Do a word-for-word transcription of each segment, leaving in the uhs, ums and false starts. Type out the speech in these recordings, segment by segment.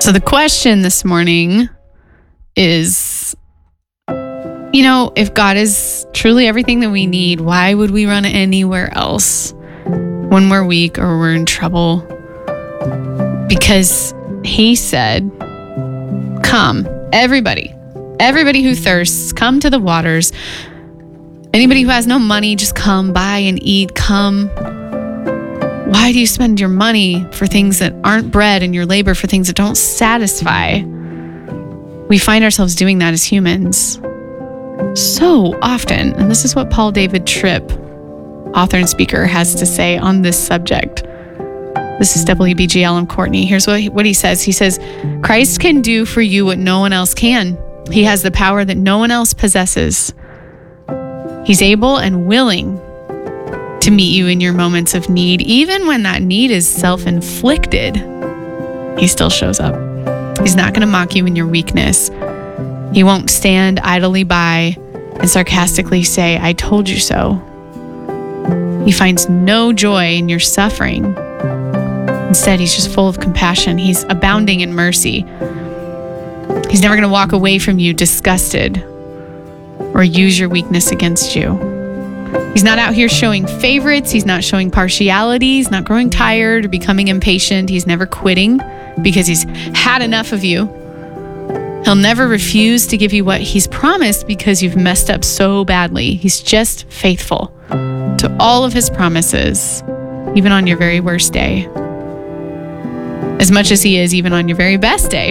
So the question this morning is, you know, if God is truly everything that we need, why would we run anywhere else when we're weak or we're in trouble? Because he said, come, everybody, everybody who thirsts, come to the waters. Anybody who has no money, just come, buy and eat, come. Why do you spend your money for things that aren't bread and your labor for things that don't satisfy? We find ourselves doing that as humans so often. And this is what Paul David Tripp, author and speaker, has to say on this subject. This is W B G L and Courtney. Here's what he, what he says. He says, Christ can do for you what no one else can. He has the power that no one else possesses. He's able and willing to meet you in your moments of need. Even when that need is self-inflicted, he still shows up. He's not going to mock you in your weakness. He won't stand idly by and sarcastically say, I told you so. He finds no joy in your suffering. Instead, he's just full of compassion. He's abounding in mercy. He's never going to walk away from you disgusted or use your weakness against you. He's not out here showing favorites. He's not showing partiality. He's not growing tired or becoming impatient. He's never quitting because he's had enough of you. He'll never refuse to give you what he's promised because you've messed up so badly. He's just faithful to all of his promises, even on your very worst day, as much as he is even on your very best day.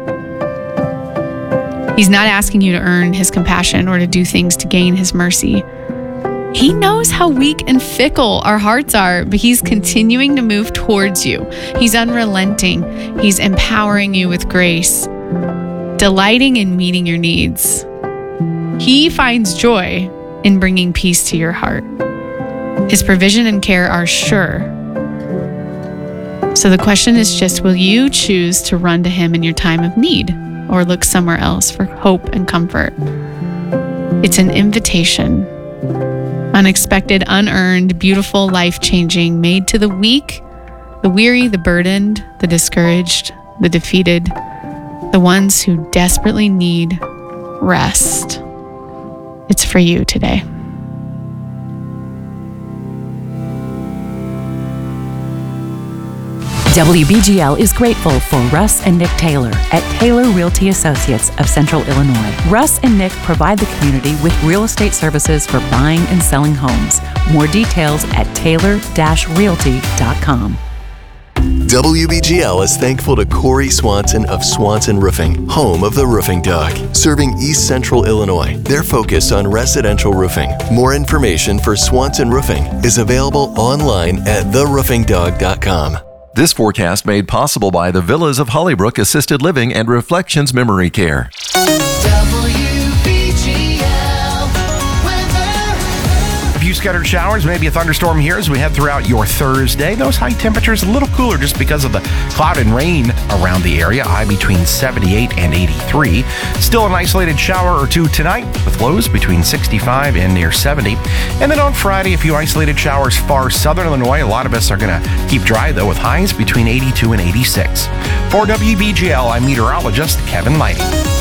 He's not asking you to earn his compassion or to do things to gain his mercy. He knows how weak and fickle our hearts are, but he's continuing to move towards you. He's unrelenting. He's empowering you with grace, delighting in meeting your needs. He finds joy in bringing peace to your heart. His provision and care are sure. So the question is just, will you choose to run to him in your time of need or look somewhere else for hope and comfort? It's an invitation. Unexpected, unearned, beautiful, life-changing, made to the weak, the weary, the burdened, the discouraged, the defeated, the ones who desperately need rest. It's for you today. W B G L is grateful for Russ and Nick Taylor at Taylor Realty Associates of Central Illinois. Russ and Nick provide the community with real estate services for buying and selling homes. More details at taylor dash realty dot com. W B G L is thankful to Corey Swanson of Swanson Roofing, home of the Roofing Dog, serving East Central Illinois. They're focused on residential roofing. More information for Swanson Roofing is available online at the roofing dog dot com. This forecast made possible by the Villas of Hollybrook Assisted Living and Reflections Memory Care. W B G L weather. A few scattered showers, maybe a thunderstorm here as we head throughout your Thursday. Those high temperatures a little cooler just because of the cloud and rain around the area. High between seventy-eight and eighty-three. Still an isolated shower or two tonight with lows between sixty-five and near seventy. And then on Friday, a few isolated showers far southern Illinois. A lot of us are going to keep dry though with highs between eighty-two and eighty-six. For W B G L, I'm meteorologist Kevin Lighty.